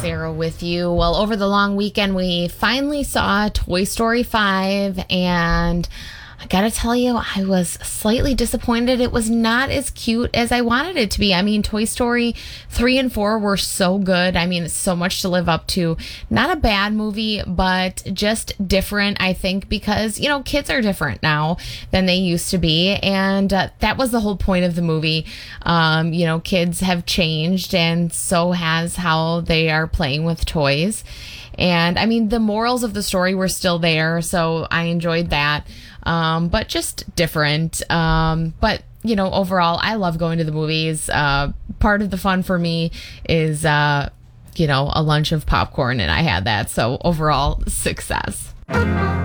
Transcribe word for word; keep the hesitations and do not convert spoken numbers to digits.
Sarah with you. Well, over the long weekend, we finally saw Toy Story five, and I gotta tell you, I was slightly disappointed. It was not as cute as I wanted it to be. I mean, Toy Story three and four were so good. I mean, it's so much to live up to. Not a bad movie, but just different, I think, because, you know, kids are different now than they used to be. And uh, that was the whole point of the movie. Um, you know, kids have changed, and so has how they are playing with toys. And I mean, the morals of the story were still there, so I enjoyed that. Um, but just different. Um, but, you know, overall, I love going to the movies. Uh, part of the fun for me is, uh, you know, a lunch of popcorn, and I had that. So overall, success.